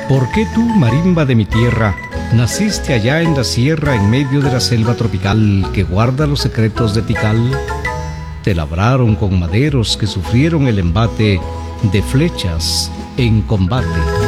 ¿Por qué tú, marimba de mi tierra, naciste allá en la sierra en medio de la selva tropical que guarda los secretos de Tikal? Te labraron con maderos que sufrieron el embate de flechas en combate.